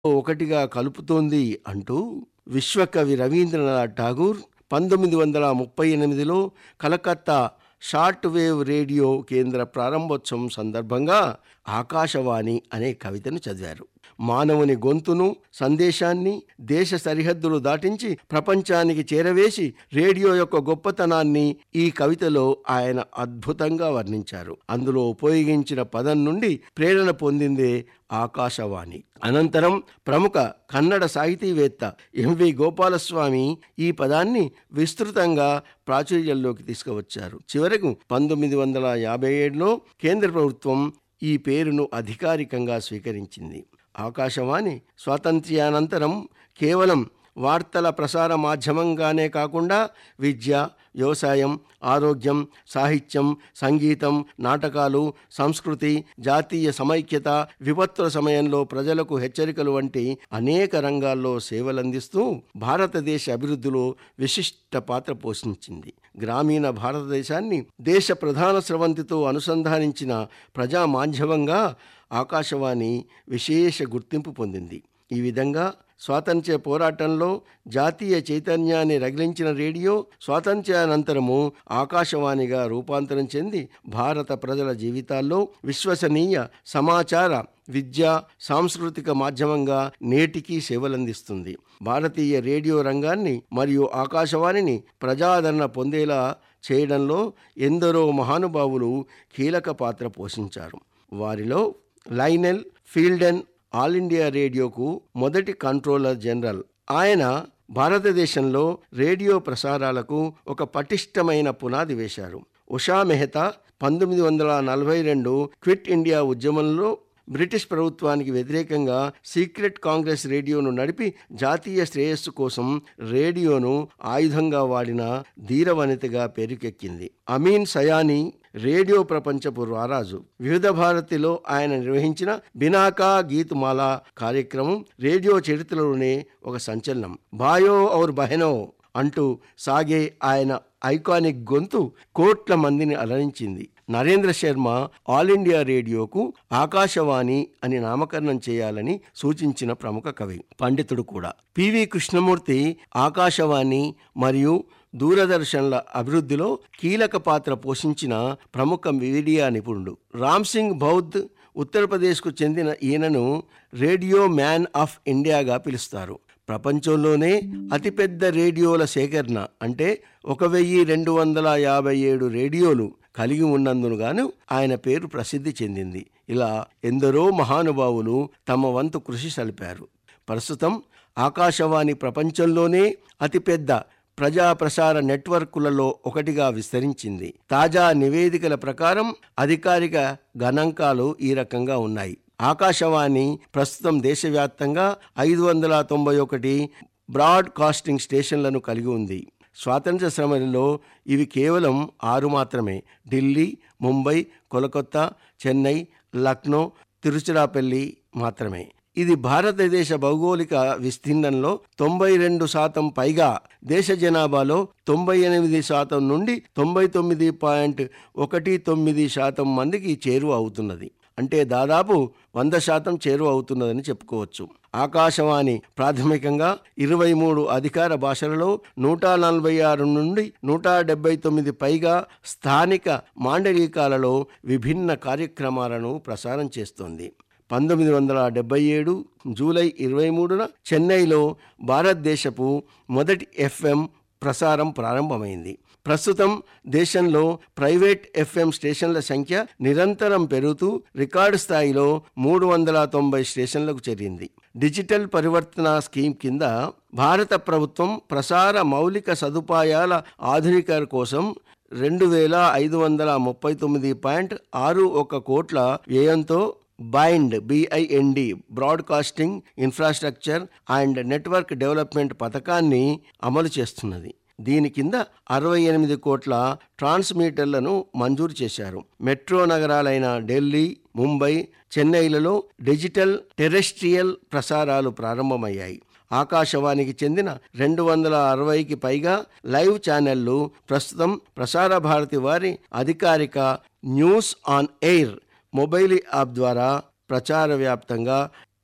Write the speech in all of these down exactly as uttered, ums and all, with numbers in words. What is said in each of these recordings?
ఒకటిగా కలుపుతోంది అంటూ విశ్వకవి రవీంద్రనాథ్ ఠాగూర్ పంతొమ్మిది వందల ముప్పై ఎనిమిదిలో కలకత్తా షార్ట్ వేవ్ రేడియో కేంద్ర ప్రారంభోత్సవం సందర్భంగా ఆకాశవాణి అనే కవితను చదివారు. మానవుని గొంతును, సందేశాన్ని దేశ సరిహద్దులు దాటించి ప్రపంచానికి చేరవేసి రేడియో యొక్క గొప్పతనాన్ని ఈ కవితలో ఆయన అద్భుతంగా వర్ణించారు. అందులో ఉపయోగించిన పదం నుండి ప్రేరణ పొందిందే ఆకాశవాణి. అనంతరం ప్రముఖ కన్నడ సాహితీవేత్త ఎంవి గోపాలస్వామి ఈ పదాన్ని విస్తృతంగా ప్రాచుర్యంలోకి తీసుకువచ్చారు. చివరకు పంతొమ్మిది వందల యాభై ఏడులో కేంద్ర ప్రభుత్వం ఈ పేరును అధికారికంగా స్వీకరించింది. ఆకాశవాణి స్వాతంత్ర్యానంతరం కేవలం వార్తల ప్రసార మాధ్యమంగానే కాకుండా విద్య, వ్యవసాయం, ఆరోగ్యం, సాహిత్యం, సంగీతం, నాటకాలు, సంస్కృతి, జాతీయ సమైక్యత, విపత్తుల సమయంలో ప్రజలకు హెచ్చరికలు వంటి అనేక రంగాల్లో సేవలందిస్తూ భారతదేశ అభివృద్ధిలో విశిష్ట పాత్ర పోషించింది. గ్రామీణ భారతదేశాన్ని దేశ ప్రధాన స్రవంతితో అనుసంధానించిన ప్రజా మాధ్యమంగా ఆకాశవాణి విశేష గుర్తింపు పొందింది. ఈ విధంగా స్వాతంత్ర్య పోరాటంలో జాతీయ చైతన్యాన్ని రగిలించిన రేడియో స్వాతంత్ర్యానంతరము ఆకాశవాణిగా రూపాంతరం చెంది భారత ప్రజల జీవితాల్లో విశ్వసనీయ సమాచార, విద్యా, సాంస్కృతిక మాధ్యమంగా నేటికీ సేవలందిస్తుంది. భారతీయ రేడియో రంగాన్ని మరియు ఆకాశవాణిని ప్రజాదరణ పొందేలా చేయడంలో ఎందరో మహానుభావులు కీలక పాత్ర పోషించారు. వారిలో లైనెల్ ఫీల్డెన్ ఆల్ ఇండియా రేడియోకు మొదటి కంట్రోలర్ జనరల్. ఆయన భారతదేశంలో రేడియో ప్రసారాలకు ఒక పటిష్టమైన పునాది వేశారు. ఉషా మెహతా పంతొమ్మిది వందల నలభై రెండు క్విట్ ఇండియా ఉద్యమంలో బ్రిటిష్ ప్రభుత్వానికి వ్యతిరేకంగా సీక్రెట్ కాంగ్రెస్ రేడియోను నడిపి జాతీయ శ్రేయస్సు కోసం రేడియోను ఆయుధంగా వాడిన ధీరవనితగా పేరుకెక్కింది. అమీన్ సయానీ రేడియో ప్రపంచపు రారాజు. వివిధ భారతిలో ఆయన నిర్వహించిన బినాకా గీత్మాల కార్యక్రమం రేడియో చరిత్రలోనే ఒక సంచలనం. భాయో ఔర్ బహనో అంటూ సాగే ఆయన ఐకానిక్ గొంతు కోట్ల మందిని అలరించింది. నరేంద్ర శర్మ ఆల్ ఇండియా రేడియోకు ఆకాశవాణి అని నామకరణం చేయాలని సూచించిన ప్రముఖ కవి, పండితుడు కూడా. పివి కృష్ణమూర్తి ఆకాశవాణి మరియు దూరదర్శన్ల అభివృద్ధిలో కీలక పాత్ర పోషించిన ప్రముఖ మీడియా నిపుణుడు. రామ్ సింగ్ బౌద్ధ్ ఉత్తరప్రదేశ్కు చెందిన ఈయనను రేడియో మ్యాన్ ఆఫ్ ఇండియాగా పిలుస్తారు. ప్రపంచంలోనే అతిపెద్ద రేడియోల సేకరణ అంటే ఒక వెయ్యి రెండు వందల యాభై ఏడు రేడియోలు కలిగి ఉన్నందునుగాను ఆయన పేరు ప్రసిద్ధి చెందింది. ఇలా ఎందరో మహానుభావులు తమ వంతు కృషి సలిపారు. ప్రస్తుతం ఆకాశవాణి ప్రపంచంలోనే అతిపెద్ద ప్రజా ప్రసార నెట్వర్కులలో ఒకటిగా విస్తరించింది. తాజా నివేదికల ప్రకారం అధికారిక గణాంకాలు ఈ రకంగా ఉన్నాయి. ఆకాశవాణి ప్రస్తుతం దేశవ్యాప్తంగా ఐదు వందల తొంభై ఒకటి బ్రాడ్కాస్టింగ్ స్టేషన్లను కలిగి ఉంది. స్వాతంత్ర సమయంలో ఇవి కేవలం ఆరు మాత్రమే. ఢిల్లీ, ముంబై, కోల్కతా, చెన్నై, లక్నో, తిరుచిరాపల్లి మాత్రమే. ఇది భారతదేశ భౌగోళిక విస్తీర్ణంలో తొంభై రెండు శాతం పైగా, దేశ జనాభాలో తొంభై ఎనిమిది శాతం నుండి తొంభై తొమ్మిది పాయింట్ ఒకటి తొమ్మిది శాతం మందికి చేరువ అవుతున్నది. అంటే దాదాపు వంద శాతం చేరువ అవుతున్నదని చెప్పుకోవచ్చు. ఆకాశవాణి ప్రాథమికంగా ఇరవై మూడు అధికార భాషలలో నూట నలభై ఆరు నుండి నూట డెబ్బై తొమ్మిది పైగా స్థానిక మాండలికాలలో విభిన్న కార్యక్రమాలను ప్రసారం చేస్తోంది. పంతొమ్మిది వందల డెబ్బై ఏడు జూలై ఇరవై మూడున చెన్నైలో భారతదేశపు మొదటి ఎఫ్ఎం ప్రసారం ప్రారంభమైంది. ప్రస్తుతం దేశంలో ప్రైవేట్ ఎఫ్ఎం స్టేషన్ల సంఖ్య నిరంతరం పెరుగుతూ రికార్డు స్థాయిలో మూడు వందల తొంభై స్టేషన్లకు చేరింది. డిజిటల్ పరివర్తన స్కీమ్ కింద భారత ప్రభుత్వం ప్రసార మౌలిక సదుపాయాల ఆధునికరణ కోసం రెండు వేల ఐదు వందల ముప్పై తొమ్మిది పాయింట్ ఆరు ఒక కోట్ల వ్యయంతో bind బిఐఎన్డి broadcasting infrastructure and network development పథకాన్ని అమలు చేస్తున్నది. దీని కింద అరవై ఎనిమిది కోట్ల ట్రాన్స్మీటర్లను మంజూరు చేశారు. Metro నగరాలైన Delhi, Mumbai, చెన్నైలలో digital terrestrial ప్రసారాలు ప్రారంభమయ్యాయి. ఆకాశవాణికి చెందిన రెండు వందల అరవైకి పైగా లైవ్ ఛానళ్లు ప్రస్తుతం ప్రసార భారతి వారి అధికారిక news on air mobile app ద్వారా ప్రచార వ్యాప్తంగా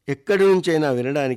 ఎక్కడి నుంచైనా వినడానికి